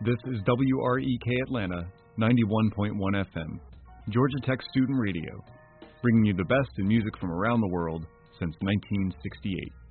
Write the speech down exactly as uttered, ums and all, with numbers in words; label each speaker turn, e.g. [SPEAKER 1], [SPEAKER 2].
[SPEAKER 1] This is W R E K Atlanta, ninety-one point one F M, Georgia Tech Student Radio, bringing you the best in music from around the world since nineteen sixty-eight.